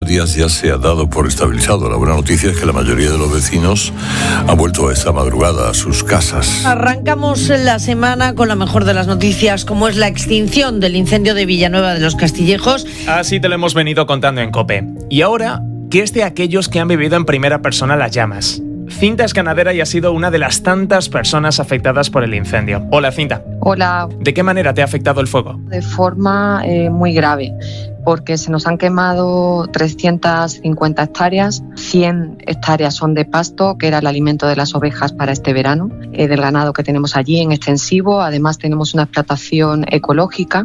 días ya se ha dado por estabilizado. La buena noticia es que la mayoría de los vecinos han vuelto esta madrugada a sus casas. Arrancamos la semana con la mejor de las noticias, como es la extinción del incendio de Villanueva de los Castillejos. Así te lo hemos venido contando en COPE. Y ahora, ¿qué es de aquellos que han vivido en primera persona las llamas? Cinta es ganadera y ha sido una de las tantas personas afectadas por el incendio. Hola, Cinta. Hola. ¿De qué manera te ha afectado el fuego? De forma muy grave, porque se nos han quemado 350 hectáreas, 100 hectáreas son de pasto, que era el alimento de las ovejas para este verano, del ganado que tenemos allí en extensivo. Además tenemos una explotación ecológica.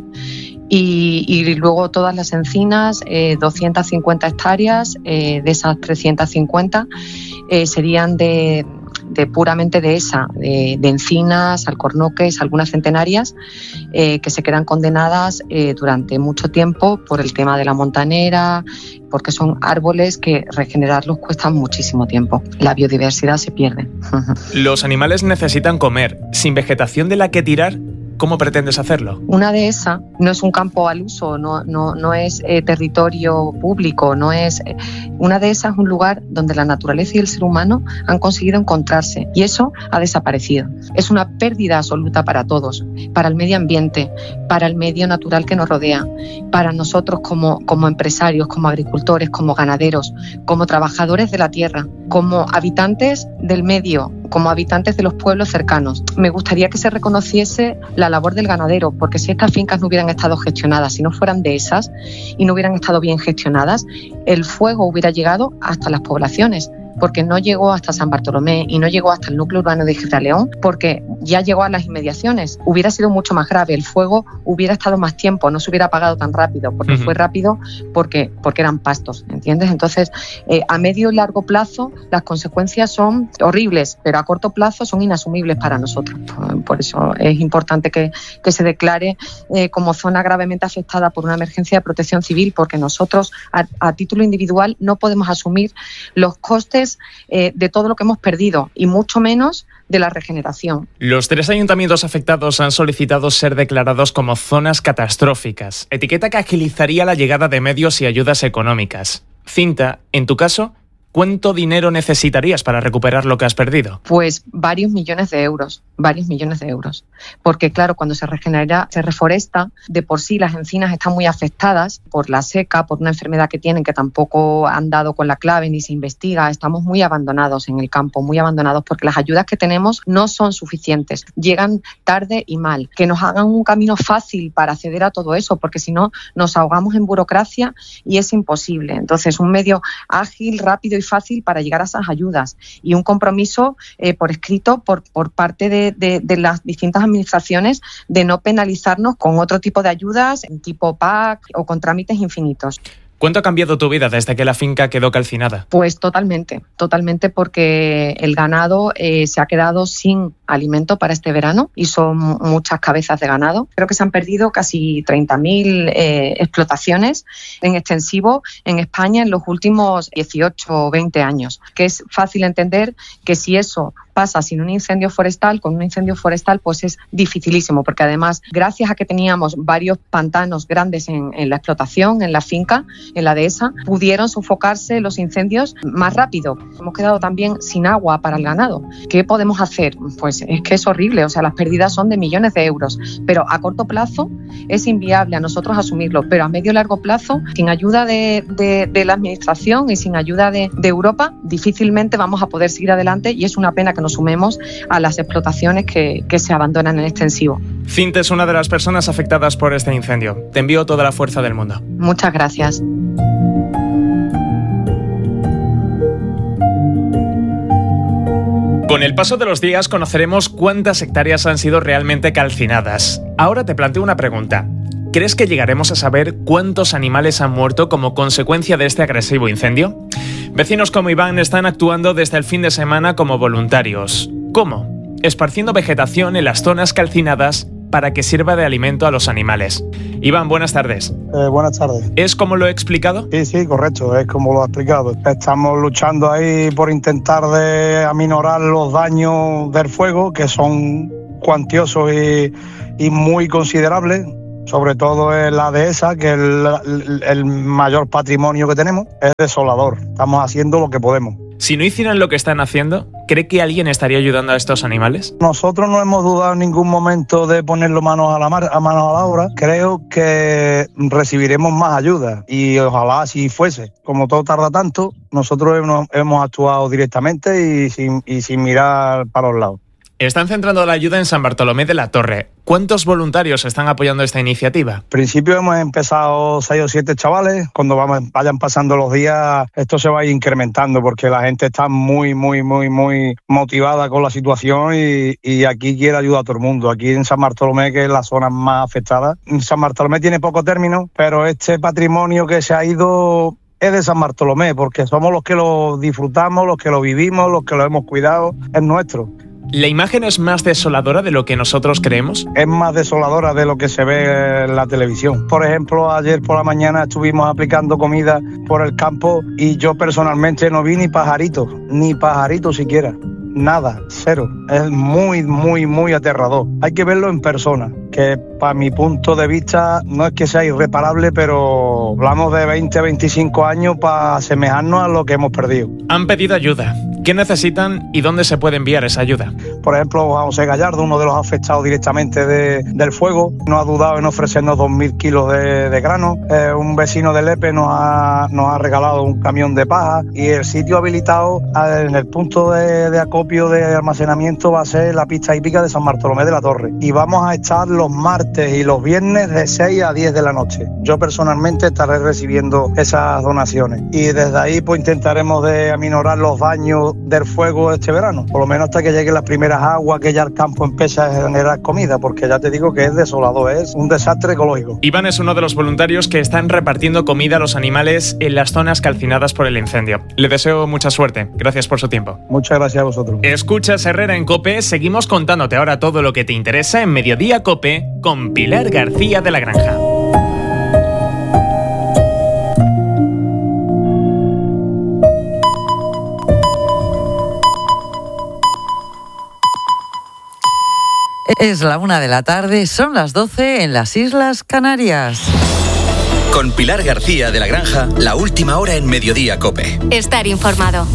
Y luego todas las encinas, 250 hectáreas, de esas 350 serían de puramente de encinas, alcornoques, algunas centenarias, que se quedan condenadas durante mucho tiempo por el tema de la montanera, porque son árboles que regenerarlos cuesta muchísimo tiempo. La biodiversidad se pierde. Los animales necesitan comer. Sin vegetación de la que tirar, ¿cómo pretendes hacerlo? Una dehesa no es un campo al uso, no es territorio público, una dehesa es un lugar donde la naturaleza y el ser humano han conseguido encontrarse, y eso ha desaparecido. Es una pérdida absoluta para todos, para el medio ambiente, para el medio natural que nos rodea, para nosotros como empresarios, como agricultores, como ganaderos, como trabajadores de la tierra, como habitantes del medio, como habitantes de los pueblos cercanos. Me gustaría que se reconociese la labor del ganadero, porque si estas fincas no hubieran estado gestionadas, si no fueran dehesas y no hubieran estado bien gestionadas, el fuego hubiera llegado hasta las poblaciones, porque no llegó hasta San Bartolomé y no llegó hasta el núcleo urbano de Gibraleón, porque ya llegó a las inmediaciones. Hubiera sido mucho más grave, el fuego hubiera estado más tiempo, no se hubiera apagado tan rápido, porque fue rápido porque eran pastos, ¿entiendes? Entonces, a medio y largo plazo las consecuencias son horribles, pero a corto plazo son inasumibles para nosotros. Por eso es importante que se declare como zona gravemente afectada por una emergencia de protección civil, porque nosotros a título individual no podemos asumir los costes de todo lo que hemos perdido, y mucho menos de la regeneración. Los 3 ayuntamientos afectados han solicitado ser declarados como zonas catastróficas, etiqueta que agilizaría la llegada de medios y ayudas económicas. Cinta, en tu caso, ¿cuánto dinero necesitarías para recuperar lo que has perdido? Pues varios millones de euros. Porque claro, cuando se regenera, se reforesta, de por sí las encinas están muy afectadas por la seca, por una enfermedad que tienen, que tampoco han dado con la clave ni se investiga. Estamos muy abandonados en el campo, muy abandonados, porque las ayudas que tenemos no son suficientes, llegan tarde y mal. Que nos hagan un camino fácil para acceder a todo eso, porque si no nos ahogamos en burocracia y es imposible. Entonces, un medio ágil, rápido y fácil para llegar a esas ayudas, y un compromiso por escrito por parte de las distintas administraciones de no penalizarnos con otro tipo de ayudas, tipo PAC o con trámites infinitos. ¿Cuánto ha cambiado tu vida desde que la finca quedó calcinada? Pues totalmente, porque el ganado se ha quedado sin alimento para este verano, y son muchas cabezas de ganado. Creo que se han perdido casi 30.000 explotaciones en extensivo en España en los últimos 18 o 20 años, que es fácil entender que si eso pasa sin un incendio forestal, con un incendio forestal, pues es dificilísimo, porque además, gracias a que teníamos varios pantanos grandes en la explotación, en la finca, en la dehesa, pudieron sofocarse los incendios más rápido. Hemos quedado también sin agua para el ganado. ¿Qué podemos hacer? Pues es que es horrible, o sea, las pérdidas son de millones de euros, pero a corto plazo es inviable a nosotros asumirlo, pero a medio y largo plazo, sin ayuda de la administración y sin ayuda de Europa, difícilmente vamos a poder seguir adelante, y es una pena que nos sumemos a las explotaciones que se abandonan en extensivo. Cinta es una de las personas afectadas por este incendio. Te envío toda la fuerza del mundo. Muchas gracias. Con el paso de los días conoceremos cuántas hectáreas han sido realmente calcinadas. Ahora te planteo una pregunta. ¿Crees que llegaremos a saber cuántos animales han muerto como consecuencia de este agresivo incendio? Vecinos como Iván están actuando desde el fin de semana como voluntarios. ¿Cómo? Esparciendo vegetación en las zonas calcinadas para que sirva de alimento a los animales. Iván, buenas tardes. Buenas tardes. ¿Es como lo he explicado? Sí, correcto, es como lo he explicado. Estamos luchando ahí por intentar de aminorar los daños del fuego, que son cuantiosos y muy considerables. sobre todo en la dehesa, que es el mayor patrimonio que tenemos, es desolador. Estamos haciendo lo que podemos. Si no hicieran lo que están haciendo, ¿cree que alguien estaría ayudando a estos animales? Nosotros no hemos dudado en ningún momento de ponerlo manos a la obra. Creo que recibiremos más ayuda y ojalá así fuese. Como todo tarda tanto, nosotros hemos actuado directamente y sin mirar para los lados. Están centrando la ayuda en San Bartolomé de la Torre. ¿Cuántos voluntarios están apoyando esta iniciativa? Al principio hemos empezado 6 o 7 chavales. Cuando vayan pasando los días, esto se va a ir incrementando porque la gente está muy motivada con la situación y aquí quiere ayudar a todo el mundo. Aquí en San Bartolomé, que es la zona más afectada. San Bartolomé tiene poco término, pero este patrimonio que se ha ido es de San Bartolomé, porque somos los que lo disfrutamos, los que lo vivimos, los que lo hemos cuidado, es nuestro. ¿La imagen es más desoladora de lo que nosotros creemos? Es más desoladora de lo que se ve en la televisión. Por ejemplo, ayer por la mañana estuvimos aplicando comida por el campo y yo personalmente no vi ni pajaritos siquiera. Nada, cero. Es muy aterrador. Hay que verlo en persona, que para mi punto de vista no es que sea irreparable, pero hablamos de 20-25 años para asemejarnos a lo que hemos perdido. Han pedido ayuda. ¿Qué necesitan y dónde se puede enviar esa ayuda? Por ejemplo, a José Gallardo, uno de los afectados directamente del fuego, no ha dudado en ofrecernos 2.000 kilos de grano. Un vecino de Lepe nos ha regalado un camión de paja y el sitio habilitado en el punto de acopio de almacenamiento va a ser la pista hípica de San Bartolomé de la Torre. Y vamos a estar los martes y los viernes de 6 a 10 de la noche. Yo personalmente estaré recibiendo esas donaciones y desde ahí pues intentaremos de aminorar los daños del fuego este verano, por lo menos hasta que lleguen las primeras aguas, que ya el campo empieza a generar comida, porque ya te digo que es desolador, es un desastre ecológico. Iván es uno de los voluntarios que están repartiendo comida a los animales en las zonas calcinadas por el incendio. Le deseo mucha suerte. Gracias por su tiempo. Muchas gracias a vosotros. Escuchas Herrera en COPE. Seguimos contándote ahora todo lo que te interesa en Mediodía COPE con Pilar García de la Granja. Es la 1 de la tarde, son las 12 en las Islas Canarias. Con Pilar García de la Granja, la última hora en Mediodía COPE. Estar informado.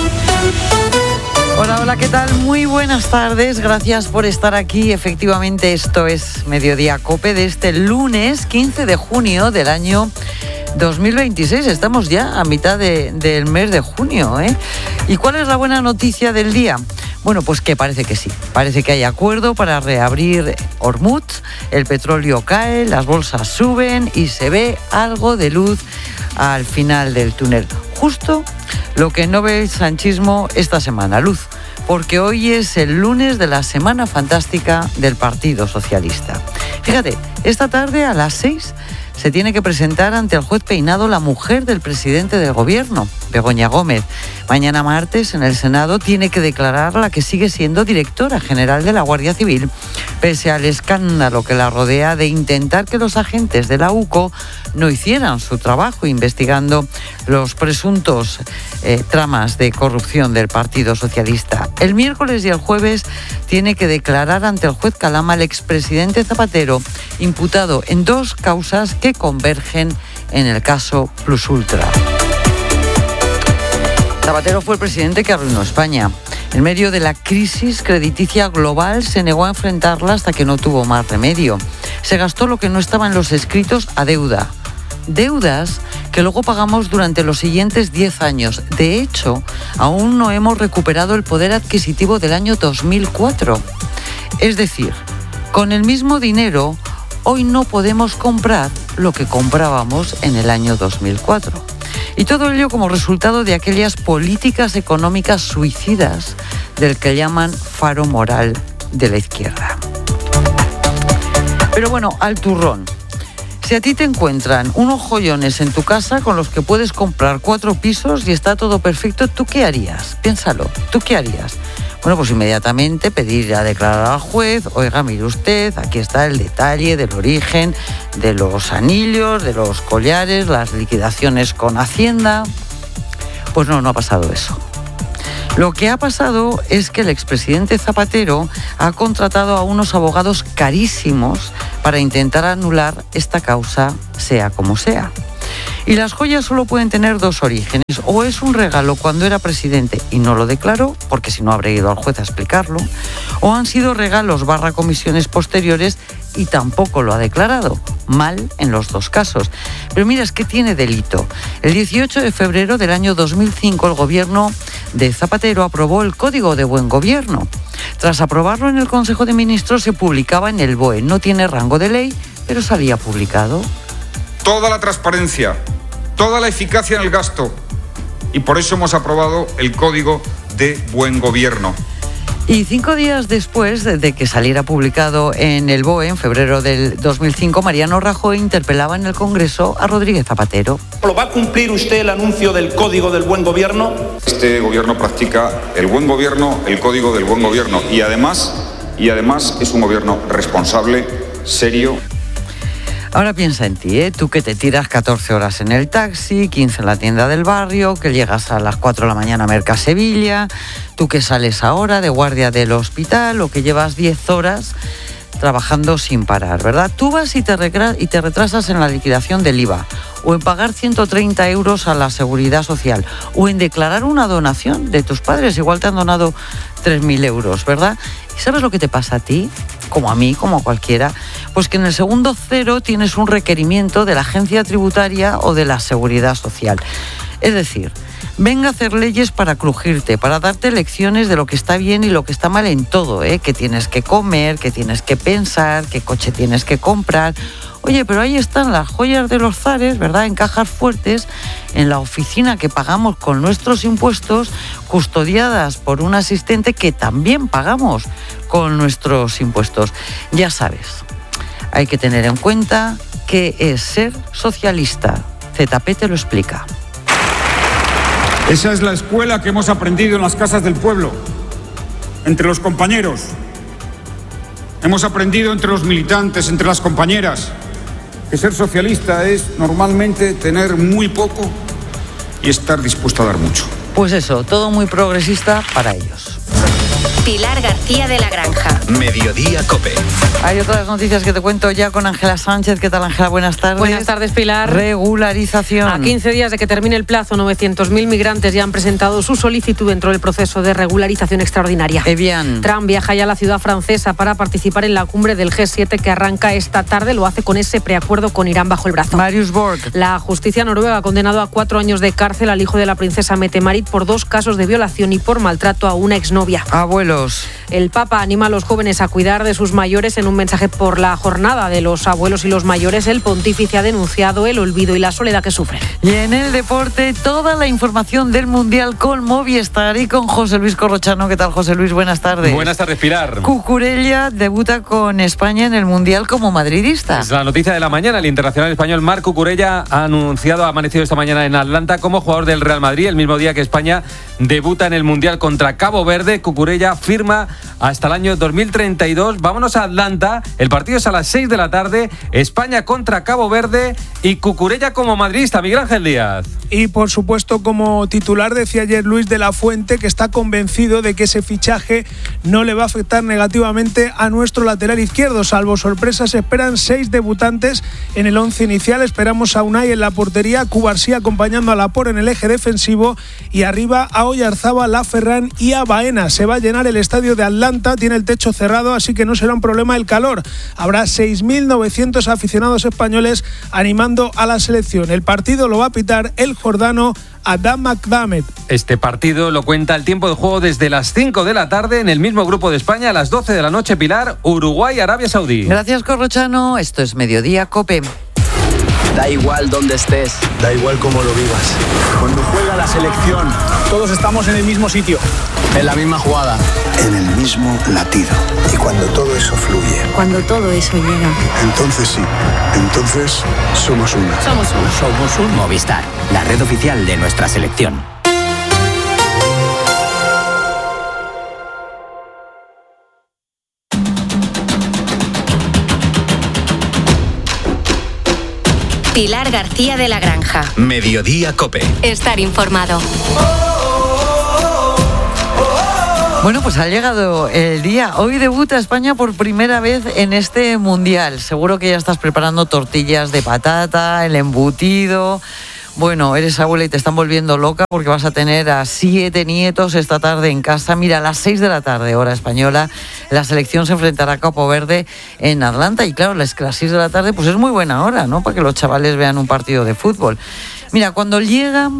Hola, ¿qué tal? Muy buenas tardes, gracias por estar aquí. Efectivamente, esto es Mediodía COPE de este lunes 15 de junio del año 2026. Estamos ya a mitad del mes de junio, ¿eh? ¿Y cuál es la buena noticia del día? Bueno, pues que parece que sí. Parece que hay acuerdo para reabrir Hormuz, el petróleo cae, las bolsas suben y se ve algo de luz al final del túnel. Justo lo que no ve el sanchismo esta semana, luz. Porque hoy es el lunes de la Semana Fantástica del Partido Socialista. Fíjate, esta tarde a las 6 se tiene que presentar ante el juez Peinado la mujer del presidente del gobierno, Begoña Gómez. Mañana martes en el Senado tiene que declarar la que sigue siendo directora general de la Guardia Civil, pese al escándalo que la rodea de intentar que los agentes de la UCO no hicieran su trabajo investigando los presuntos tramas de corrupción del Partido Socialista. El miércoles y el jueves tiene que declarar ante el juez Calama el expresidente Zapatero, imputado en 2 causas que convergen en el caso Plus Ultra. Zapatero fue el presidente que arruinó España. En medio de la crisis crediticia global se negó a enfrentarla hasta que no tuvo más remedio. Se gastó lo que no estaba en los escritos a deuda. Deudas que luego pagamos durante los siguientes 10 años. De hecho, aún no hemos recuperado el poder adquisitivo del año 2004. Es decir, con el mismo dinero, hoy no podemos comprar lo que comprábamos en el año 2004. Y todo ello como resultado de aquellas políticas económicas suicidas del que llaman faro moral de la izquierda. Pero bueno, al turrón. Si a ti te encuentran unos joyones en tu casa con los que puedes comprar 4 pisos y está todo perfecto, ¿tú qué harías? Piénsalo, ¿tú qué harías? Bueno, pues inmediatamente pedir a declarar al juez, oiga, mire usted, aquí está el detalle del origen de los anillos, de los collares, las liquidaciones con Hacienda. Pues no ha pasado eso. Lo que ha pasado es que el expresidente Zapatero ha contratado a unos abogados carísimos para intentar anular esta causa, sea como sea. Y las joyas solo pueden tener dos orígenes. O es un regalo cuando era presidente y no lo declaró, porque si no habría ido al juez a explicarlo, o han sido regalos / comisiones posteriores y tampoco lo ha declarado. Mal en los dos casos. Pero mira, es que tiene delito. El 18 de febrero del año 2005 el gobierno de Zapatero aprobó el Código de Buen Gobierno. Tras aprobarlo en el Consejo de Ministros se publicaba en el BOE. No tiene rango de ley, pero salía publicado. Toda la transparencia, toda la eficacia en el gasto, y por eso hemos aprobado el Código de Buen Gobierno. Y 5 días después de que saliera publicado en el BOE, en febrero del 2005, Mariano Rajoy interpelaba en el Congreso a Rodríguez Zapatero. ¿Lo va a cumplir usted el anuncio del Código del Buen Gobierno? Este gobierno practica el buen gobierno, el Código del Buen Gobierno, y además es un gobierno responsable, serio. Ahora piensa en ti, tú que te tiras 14 horas en el taxi, 15 en la tienda del barrio, que llegas a las 4 de la mañana a Mercasevilla, tú que sales ahora de guardia del hospital o que llevas 10 horas trabajando sin parar, ¿verdad? Tú vas y te retrasas en la liquidación del IVA, o en pagar 130 euros a la Seguridad Social, o en declarar una donación de tus padres, igual te han donado 3.000 euros, ¿verdad? ¿Y sabes lo que te pasa a ti? Como a mí, como a cualquiera, pues que en el segundo cero tienes un requerimiento de la agencia tributaria o de la Seguridad Social. Es decir, venga a hacer leyes para crujirte, para darte lecciones de lo que está bien y lo que está mal en todo, que tienes que comer, que tienes que pensar, qué coche tienes que comprar. Oye, pero ahí están las joyas de los zares, ¿verdad? En cajas fuertes, en la oficina que pagamos con nuestros impuestos, custodiadas por un asistente que también pagamos con nuestros impuestos. Ya sabes, hay que tener en cuenta qué es ser socialista. ZP te lo explica. Esa es la escuela que hemos aprendido en las casas del pueblo, entre los compañeros. Hemos aprendido entre los militantes, entre las compañeras, que ser socialista es normalmente tener muy poco y estar dispuesto a dar mucho. Pues eso, todo muy progresista para ellos. Pilar García de la Granja. Mediodía COPE. Hay otras noticias que te cuento ya con Ángela Sánchez. ¿Qué tal, Ángela? Buenas tardes. Buenas tardes, Pilar. Regularización. A 15 días de que termine el plazo, 900.000 migrantes ya han presentado su solicitud dentro del proceso de regularización extraordinaria. Bien. Trump viaja ya a la ciudad francesa para participar en la cumbre del G7 que arranca esta tarde. Lo hace con ese preacuerdo con Irán bajo el brazo. Marius Borg. La justicia noruega ha condenado a 4 años de cárcel al hijo de la princesa Mette-Marit por 2 casos de violación y por maltrato a una exnovia. Abuelos. El Papa anima a los jóvenes a cuidar de sus mayores. En un mensaje por la jornada de los abuelos y los mayores, el pontífice ha denunciado el olvido y la soledad que sufren. Y en el deporte, toda la información del Mundial con Movistar y con José Luis Corrochano. ¿Qué tal, José Luis? Buenas tardes. Buenas tardes, Pilar. Cucurella debuta con España en el Mundial como madridista. Es la noticia de la mañana. El internacional español Marc Cucurella ha amanecido esta mañana en Atlanta como jugador del Real Madrid, el mismo día que España debuta en el Mundial contra Cabo Verde. Cucurella firma hasta el año 2032. Vámonos a Atlanta. El partido es a las 6 de la tarde. España contra Cabo Verde y Cucurella como madridista. Miguel Ángel Díaz. Y por supuesto, como titular, decía ayer Luis de la Fuente que está convencido de que ese fichaje no le va a afectar negativamente a nuestro lateral izquierdo. Salvo sorpresas, se esperan 6 debutantes en el 11 inicial. Esperamos a Unai en la portería, Cubarsí acompañando a Laporte en el eje defensivo y arriba a Oyarzábal, a Ferran y a Baena. Se va a llenar el estadio de Atlanta, tiene el techo cerrado, así que no será un problema el calor. Habrá 6.900 aficionados españoles animando a la selección. El partido lo va a pitar el jordano Adam McDermott. Este partido lo cuenta el tiempo de juego desde las 5 de la tarde en el mismo grupo de España, a las 12 de la noche, Pilar, Uruguay, Arabia Saudí. Gracias, Corrochano. Esto es Mediodía COPE. Da igual dónde estés, da igual cómo lo vivas. Cuando juega la selección, todos estamos en el mismo sitio, en la misma jugada, en el mismo latido. Y cuando todo eso fluye, cuando todo eso llega, entonces sí, entonces somos uno. Somos uno. Somos un Movistar, la red oficial de nuestra selección. Pilar García de la Granja. Mediodía COPE. Estar informado. Bueno, pues ha llegado el día. Hoy debuta España por primera vez en este Mundial. Seguro que ya estás preparando tortillas de patata, el embutido. Bueno, eres abuela y te están volviendo loca porque vas a tener a 7 nietos esta tarde en casa. Mira, a las 6 de la tarde, hora española, la selección se enfrentará a Cabo Verde en Atlanta. Y claro, es que a las 6 de la tarde pues es muy buena hora, ¿no? Para que los chavales vean un partido de fútbol. Mira, cuando llegan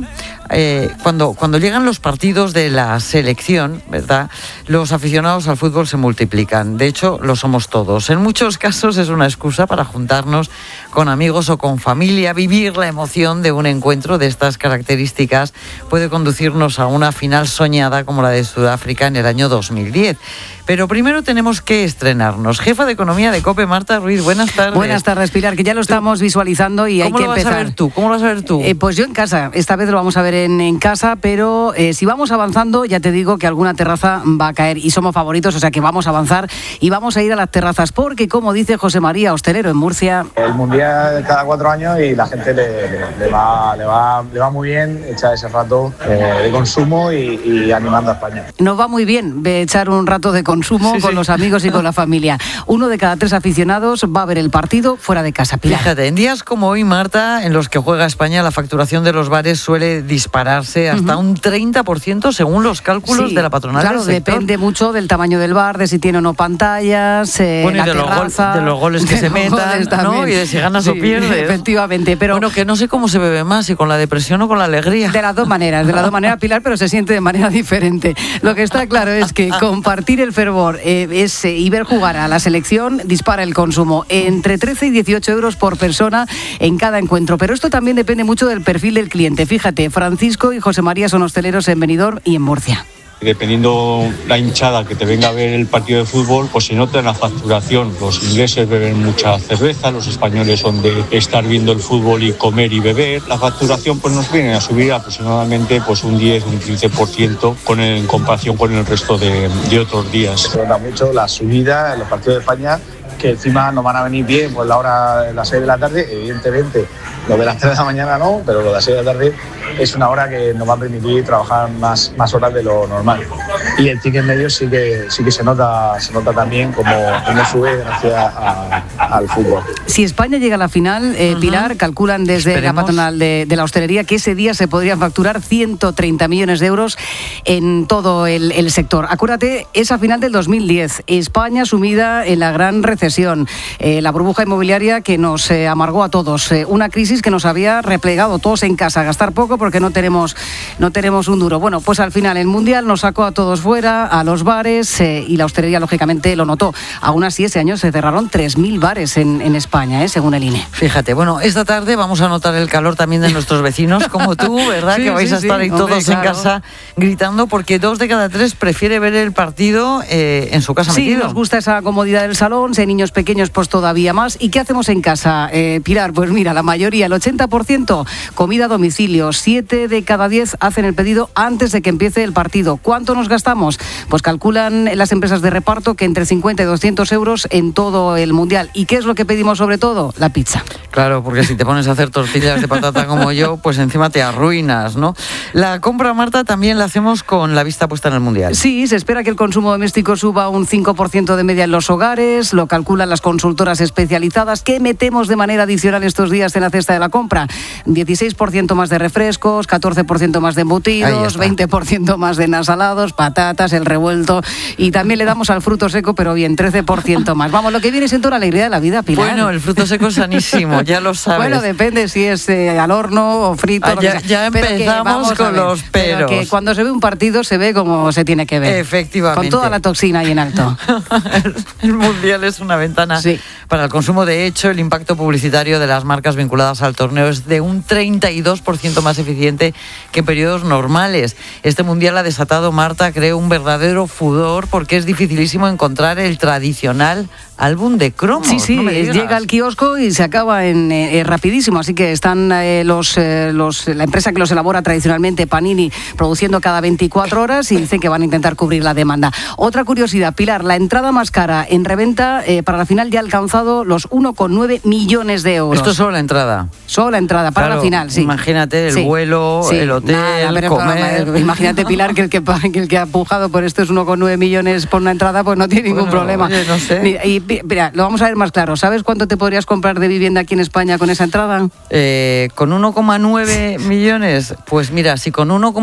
los partidos de la selección, ¿verdad?, los aficionados al fútbol se multiplican. De hecho, lo somos todos. En muchos casos es una excusa para juntarnos con amigos o con familia. Vivir la emoción de un encuentro de estas características puede conducirnos a una final soñada como la de Sudáfrica en el año 2010. Pero primero tenemos que estrenarnos. Jefa de Economía de COPE, Marta Ruiz, buenas tardes. Buenas tardes, Pilar, que ya lo estamos visualizando y hay que empezar. ¿Cómo lo vas a ver tú? Pues yo en casa. Esta vez lo vamos a ver en casa, pero si vamos avanzando, ya te digo que alguna terraza va a caer y somos favoritos, o sea que vamos a avanzar y vamos a ir a las terrazas, porque como dice José María, hostelero en Murcia... El Mundial cada 4 años y la gente le va muy bien echar ese rato de consumo y animando a España. Nos va muy bien echar un rato de consumo con los amigos y con la familia. 1 de cada 3 aficionados va a ver el partido fuera de casa. Pilar. Fíjate, en días como hoy, Marta, en los que juega España, la facturación de los bares suele dispararse hasta un 30% según los cálculos de la patronal del sector. Depende mucho del tamaño del bar, de si tiene o no pantallas, bueno, la y terraza, de los goles que se metan, ¿no? Y de si ganas o pierdes. Efectivamente, pero... Bueno, que no sé cómo se bebe más, si con la depresión o con la alegría. De las dos maneras, Pilar, pero se siente de manera diferente. Lo que está claro es que compartir el fervor y ver jugar a la selección dispara el consumo entre 13 y 18 euros por persona en cada encuentro. Pero esto también depende mucho del perfil del cliente. Fíjate, Francisco y José María son hosteleros en Benidorm y en Murcia. Dependiendo la hinchada que te venga a ver el partido de fútbol, pues se nota en la facturación. Los ingleses beben mucha cerveza, los españoles son de estar viendo el fútbol y comer y beber. La facturación pues nos viene a subir aproximadamente pues un 10, un 15% en comparación con el resto de otros días. Se nota mucho la subida en los partidos de España, que encima nos van a venir bien pues la hora de las 6 de la tarde, evidentemente. Lo de las 3 de la mañana no, pero lo de las 6 de la tarde es una hora que nos va a permitir trabajar más horas de lo normal. Y el ticket medio sí que se nota también como sube gracias al fútbol. Si España llega a la final, Pilar, calculan desde la patronal de la hostelería que ese día se podrían facturar 130 millones de euros en todo el sector. Acuérdate, esa final del 2010, España sumida en la gran recesión, la burbuja inmobiliaria que nos amargó a todos, una crisis que nos había replegado todos en casa, a gastar poco porque no tenemos un duro. Bueno, pues al final el Mundial nos sacó a todos fuera, a los bares, y la hostelería lógicamente lo notó. Aún así, ese año se cerraron 3.000 bares en España, según el INE. Fíjate, bueno, esta tarde vamos a notar el calor también de nuestros vecinos, como tú, ¿verdad? Que vais a estar ahí todos en casa gritando, porque 2 de cada 3 prefiere ver el partido en su casa metido. Sí, nos gusta esa comodidad del salón, si hay niños pequeños, pues todavía más. ¿Y qué hacemos en casa, Pilar? Pues mira, la mayoría, el 80%, comida a domicilio. 7 de cada 10 hacen el pedido antes de que empiece el partido. ¿Cuánto nos gastamos? Pues calculan las empresas de reparto que entre 50 y 200 euros en todo el Mundial. ¿Y qué es lo que pedimos sobre todo? La pizza. Claro, porque si te pones a hacer tortillas de patata como yo, pues encima te arruinas, ¿no? La compra, Marta, también la hacemos con la vista puesta en el Mundial. Sí, se espera que el consumo doméstico suba un 5% de media en los hogares, lo calculan las consultoras especializadas. ¿Qué metemos de manera adicional estos días en la cesta de la compra? 16% más de refrescos, 14% más de embutidos, 20% más de ensalados, patatas, el revuelto, y también le damos al fruto seco, pero bien, 13% más. Vamos, lo que viene siendo la alegría de la vida, Pilar. Bueno, el fruto seco es sanísimo, ya lo sabes. Bueno, depende si es al horno o frito. Ya empezamos con los peros. Pero que cuando se ve un partido se ve como se tiene que ver. Efectivamente. Con toda la toxina ahí en alto. El Mundial es una ventana para el consumo. De hecho, el impacto publicitario de las marcas vinculadas al torneo es de un 32% más eficiente que en periodos normales. Este Mundial ha desatado, Marta, creo, un verdadero furor porque es dificilísimo encontrar el tradicional álbum de cromos. Sí, llega al kiosco y se acaba rapidísimo, así que están la empresa que los elabora tradicionalmente, Panini, produciendo cada 24 horas y dicen que van a intentar cubrir la demanda. Otra curiosidad, Pilar, la entrada más cara en reventa para la final ya ha alcanzado los 1,9 millones de euros. Esto es solo la entrada. Solo la entrada para la final, sí. Imagínate el vuelo, el hotel, comer. Imagínate, Pilar, que el que empujado por estos 1,9 millones por una entrada, pues no tiene ningún problema. Oye, no sé. Mira, lo vamos a ver más claro. ¿Sabes cuánto te podrías comprar de vivienda aquí en España con esa entrada? Con 1,9 millones, pues mira, si con 1,9